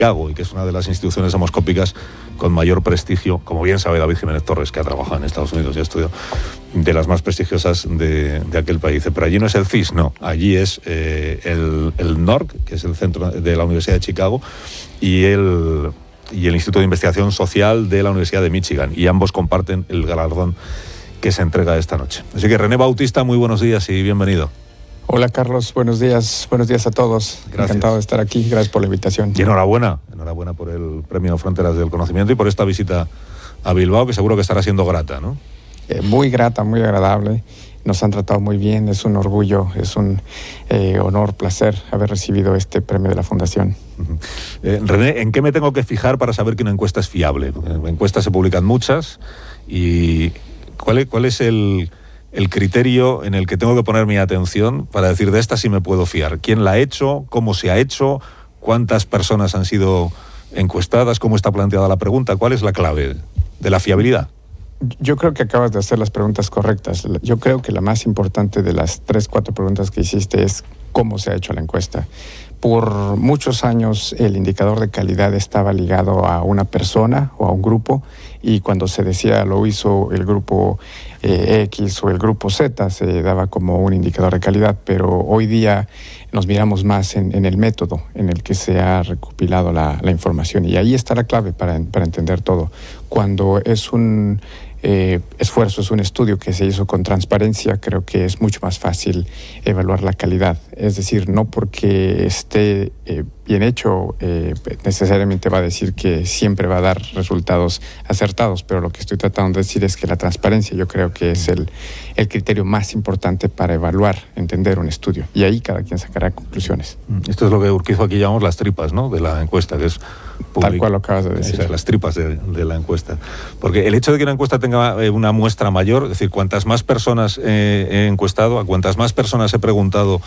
Chicago, y que es una de las instituciones demoscópicas con mayor prestigio, como bien sabe David Jiménez Torres, que ha trabajado en Estados Unidos y ha estudiado, de las más prestigiosas de aquel país. Pero allí no es el CIS, no, allí es el NORC, que es el centro de la Universidad de Chicago, y el Instituto de Investigación Social de la Universidad de Michigan, y ambos comparten el galardón que se entrega esta noche. Así que René Bautista, muy buenos días y bienvenido. Hola Carlos, buenos días a todos. Gracias. Encantado de estar aquí, gracias por la invitación. Y enhorabuena por el Premio Fronteras del Conocimiento y por esta visita a Bilbao, que seguro que estará siendo grata, ¿no? Muy grata, muy agradable. Nos han tratado muy bien, es un orgullo, es un honor, placer haber recibido este premio de la Fundación. René, ¿en qué me tengo que fijar para saber que una encuesta es fiable? Porque en encuestas se publican muchas, y ¿cuál es el criterio en el que tengo que poner mi atención para decir de esta sí me puedo fiar? ¿Quién la ha hecho? ¿Cómo se ha hecho? ¿Cuántas personas han sido encuestadas? ¿Cómo está planteada la pregunta? ¿Cuál es la clave de la fiabilidad? Yo creo que acabas de hacer las preguntas correctas. Yo creo que la más importante de las 3-4 preguntas que hiciste es cómo se ha hecho la encuesta. Por muchos años el indicador de calidad estaba ligado a una persona o a un grupo, y cuando se decía lo hizo el grupo X o el grupo Z, se daba como un indicador de calidad, pero hoy día nos miramos más en el método en el que se ha recopilado la información, y ahí está la clave para entender todo. Cuando es un esfuerzo, es un estudio que se hizo con transparencia, creo que es mucho más fácil evaluar la calidad. Es decir, no porque esté bien hecho necesariamente va a decir que siempre va a dar resultados acertados, pero lo que estoy tratando de decir es que la transparencia yo creo que es el criterio más importante para evaluar, entender un estudio, y ahí cada quien sacará conclusiones. Esto es lo que Urquizo aquí llamamos las tripas, ¿no?, de la encuesta, que es tal cual lo acabas de decir. O sea, las tripas de la encuesta. Porque el hecho de que una encuesta tenga una muestra mayor, es decir, cuantas más personas he encuestado, a cuantas más personas he preguntado,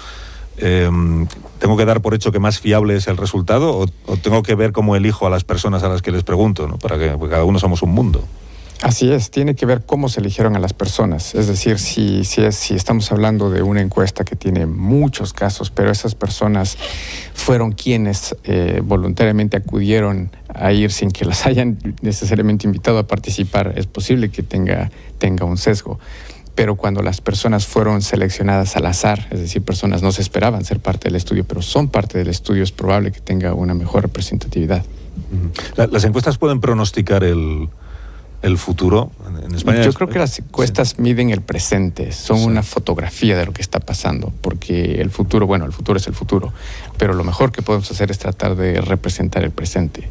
¿tengo que dar por hecho que más fiable es el resultado, o tengo que ver cómo elijo a las personas a las que les pregunto, ¿no? Porque cada uno somos un mundo. Así es, tiene que ver cómo se eligieron a las personas. Es decir, si estamos hablando de una encuesta que tiene muchos casos, pero esas personas fueron quienes voluntariamente acudieron a ir sin que las hayan necesariamente invitado a participar, es posible que tenga un sesgo. Pero cuando las personas fueron seleccionadas al azar, es decir, personas no se esperaban ser parte del estudio, pero son parte del estudio, es probable que tenga una mejor representatividad. ¿Las encuestas pueden pronosticar el futuro en España? Yo creo que las encuestas miden el presente, son una fotografía de lo que está pasando, porque el futuro es el futuro, pero lo mejor que podemos hacer es tratar de representar el presente.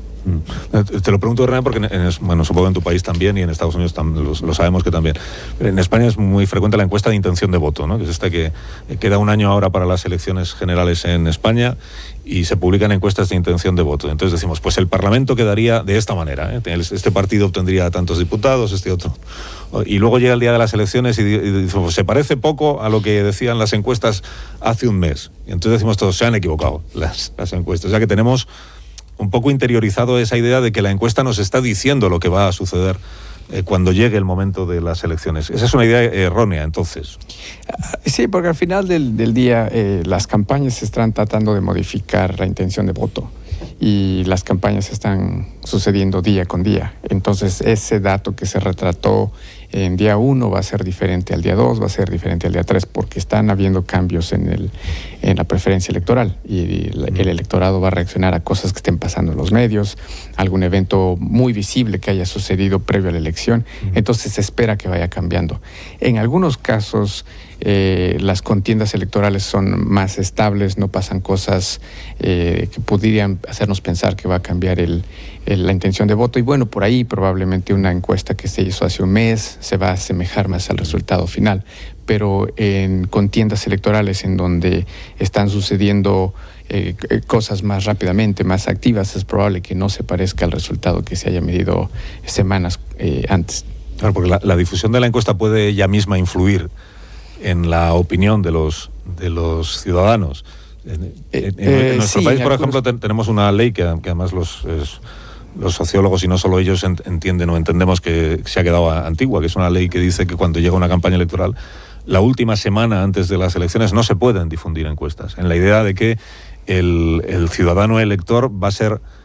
Te lo pregunto, René, porque supongo que en tu país también, y en Estados Unidos lo sabemos que también. Pero en España es muy frecuente la encuesta de intención de voto, ¿no?, que es esta que queda un año ahora para las elecciones generales en España, y se publican encuestas de intención de voto. Entonces decimos, pues el Parlamento quedaría de esta manera, ¿eh? Este partido obtendría tantos diputados, este otro. Y luego llega el día de las elecciones y decimos, pues se parece poco a lo que decían las encuestas hace un mes. Y entonces decimos todos, se han equivocado las encuestas. O sea que tenemos un poco interiorizado esa idea de que la encuesta nos está diciendo lo que va a suceder cuando llegue el momento de las elecciones. Esa es una idea errónea, entonces. Sí, porque al final del día las campañas están tratando de modificar la intención de voto, y las campañas están sucediendo día con día. Entonces ese dato que se retrató en día 1 va a ser diferente al día 2, va a ser diferente al día 3, porque están habiendo cambios en la preferencia electoral, y el electorado va a reaccionar a cosas que estén pasando en los medios, algún evento muy visible que haya sucedido previo a la elección. Entonces se espera que vaya cambiando. En algunos casos las contiendas electorales son más estables, no pasan cosas que podrían hacernos pensar que va a cambiar la intención de voto, y bueno, por ahí probablemente una encuesta que se hizo hace un mes se va a asemejar más al resultado final, pero en contiendas electorales en donde están sucediendo cosas más rápidamente, más activas, es probable que no se parezca al resultado que se haya medido semanas antes. Claro, porque la difusión de la encuesta puede ella misma influir en la opinión de los ciudadanos. En nuestro país, por ejemplo, tenemos una ley que además los sociólogos, y no solo ellos, entienden o entendemos que se ha quedado antigua, que es una ley que dice que cuando llega una campaña electoral, la última semana antes de las elecciones no se pueden difundir encuestas, en la idea de que el ciudadano elector va a ser